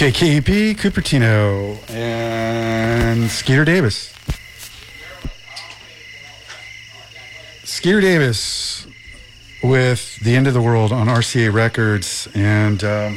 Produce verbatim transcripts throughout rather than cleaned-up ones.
K K E P, Cupertino, and Skeeter Davis. Skeeter Davis with The End of the World on R C A Records, and um,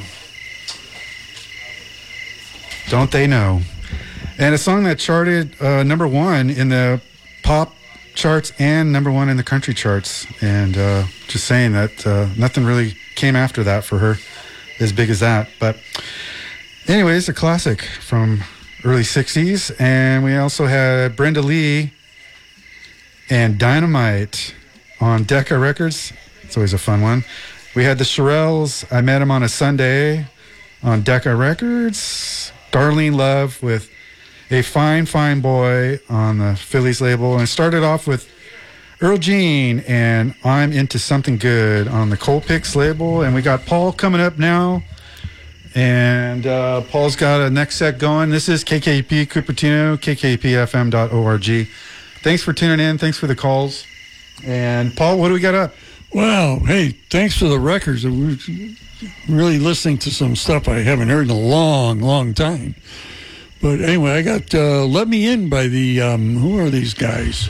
Don't They Know? And a song that charted uh, number one in the pop charts and number one in the country charts. And uh, just saying that uh, nothing really came after that for her as big as that. But anyways, a classic from early sixties. And we also had Brenda Lee and Dynamite on Decca Records. It's always a fun one. We had the Shirelles, I Met Him on a Sunday on Decca Records. Darlene Love with A Fine, Fine Boy on the Phillies label. And it started off with Earl Jean and I'm Into Something Good on the Colpix label. And we got Paul coming up now. And uh, Paul's got a next set going. This is K K E P Cupertino, K K E P F M dot org. Thanks for tuning in. Thanks for the calls. And Paul, what do we got up? Well, hey, thanks for the records. We're really listening to some stuff I haven't heard in a long, long time. But anyway, I got uh, Let Me In by the, um, who are these guys?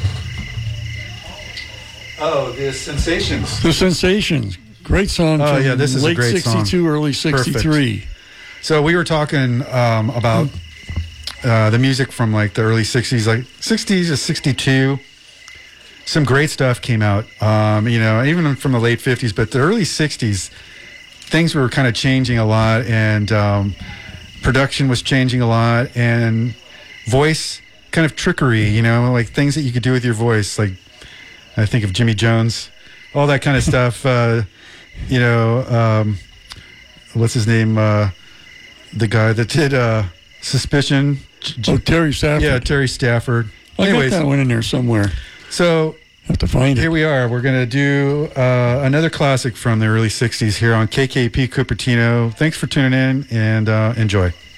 Oh, the Sensations. The Sensations. Great song oh, from yeah, this is late a great sixty-two, song. Early sixty-three. Perfect. So we were talking um, about uh, the music from like the early sixties, like sixties to sixty-two. Some great stuff came out, um, you know, even from the late fifties, but the early sixties, things were kind of changing a lot, and um, production was changing a lot, and voice kind of trickery, you know, like things that you could do with your voice. Like I think of Jimmy Jones, all that kind of stuff. Uh, you know, um, what's his name? Uh, the guy that did uh, Suspicion. Oh, Terry Stafford. Yeah, Terry Stafford. I Anyways, got that one in there somewhere. So have to find it. Here we are. We're going to do uh, another classic from the early sixties here on K K P Cupertino. Thanks for tuning in, and uh, enjoy.